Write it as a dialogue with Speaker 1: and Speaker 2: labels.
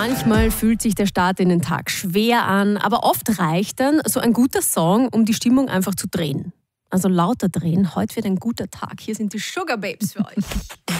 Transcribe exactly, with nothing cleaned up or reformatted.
Speaker 1: Manchmal fühlt sich der Start in den Tag schwer an, aber oft reicht dann so ein guter Song, um die Stimmung einfach zu drehen. Also lauter drehen, heute wird ein guter Tag. Hier sind die Sugar Babes für euch.